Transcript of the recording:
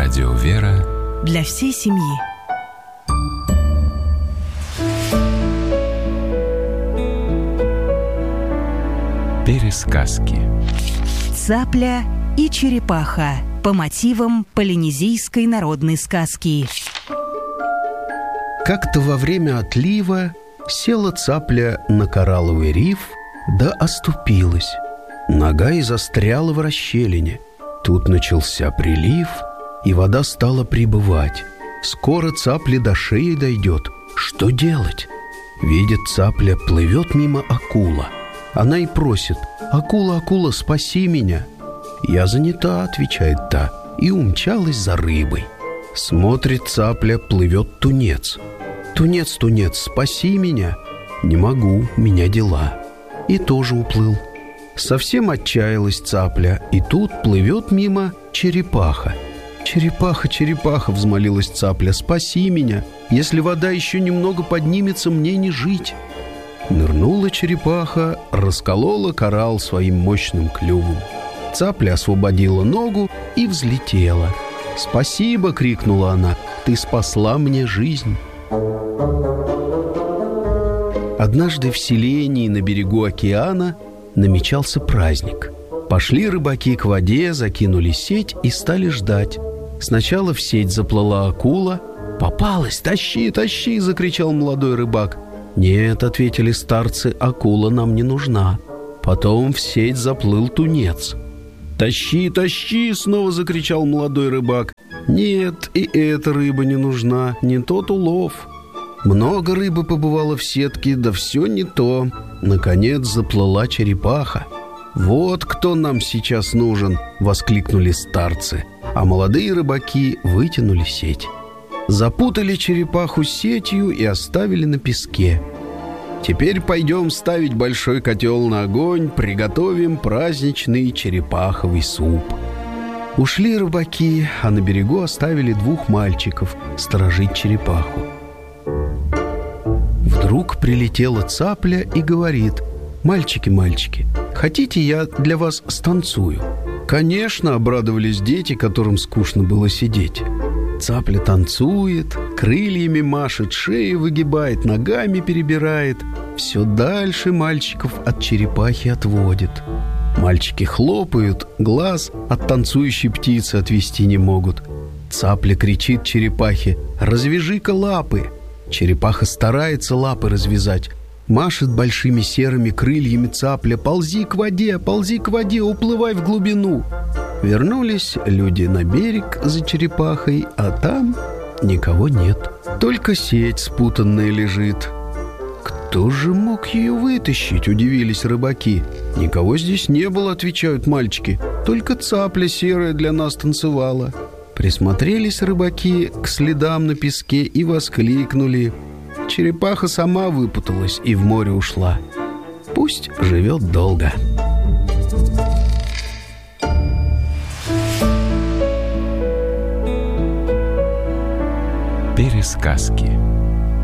Радио «Вера» для всей семьи. Пересказки. Цапля и черепаха по мотивам полинезийской народной сказки. Как-то во время отлива села цапля на коралловый риф, да оступилась. Нога и застряла в расщелине. Тут начался прилив, и вода стала прибывать. Скоро цапле до шеи дойдет. Что делать? Видит цапля, плывет мимо акула. Она и просит: «Акула, акула, спаси меня!» «Я занята», — отвечает та, и умчалась за рыбой. Смотрит цапля, плывет тунец. «Тунец, тунец, спаси меня!» «Не могу, у меня дела». И тоже уплыл. Совсем отчаялась цапля, и тут плывет мимо черепаха. «Черепаха, черепаха», — взмолилась цапля, — «спаси меня! Если вода еще немного поднимется, мне не жить». Нырнула черепаха, расколола коралл своим мощным клювом. Цапля освободила ногу и взлетела. «Спасибо!» — крикнула она. «Ты спасла мне жизнь!» Однажды в селении на берегу океана намечался праздник. Пошли рыбаки к воде, закинули сеть и стали ждать. Сначала в сеть заплыла акула. «Попалась! Тащи, тащи!» — закричал молодой рыбак. «Нет», — ответили старцы, — «акула нам не нужна». Потом в сеть заплыл тунец. «Тащи, тащи!» — снова закричал молодой рыбак. «Нет, и эта рыба не нужна, не тот улов». Много рыбы побывало в сетке, да все не то. Наконец заплыла черепаха. «Вот кто нам сейчас нужен!» — воскликнули старцы, а молодые рыбаки вытянули сеть. Запутали черепаху сетью и оставили на песке. «Теперь пойдем ставить большой котел на огонь, приготовим праздничный черепаховый суп». Ушли рыбаки, а на берегу оставили двух мальчиков сторожить черепаху. Вдруг прилетела цапля и говорит: «Мальчики, мальчики, хотите, я для вас станцую?» «Конечно», — обрадовались дети, которым скучно было сидеть. Цапля танцует, крыльями машет, шею выгибает, ногами перебирает. Все дальше мальчиков от черепахи отводит. Мальчики хлопают, глаз от танцующей птицы отвести не могут. Цапля кричит черепахе: «Развяжи-ка лапы!» Черепаха старается лапы развязать. Машет большими серыми крыльями цапля: ползи к воде, уплывай в глубину». Вернулись люди на берег за черепахой, а там никого нет. Только сеть спутанная лежит. «Кто же мог ее вытащить?» — удивились рыбаки. «Никого здесь не было», — отвечают мальчики. «Только цапля серая для нас танцевала». Присмотрелись рыбаки к следам на песке и воскликнули: «Черепаха сама выпуталась и в море ушла. Пусть живет долго». Пересказки.